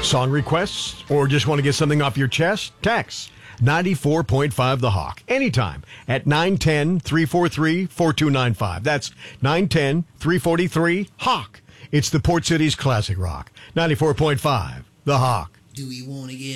Song requests or just want to get something off your chest? Text 94.5 The Hawk anytime at 910-343-4295. That's 910-343-HAWK. It's the Port City's classic rock. 94.5 The Hawk. Do we want to get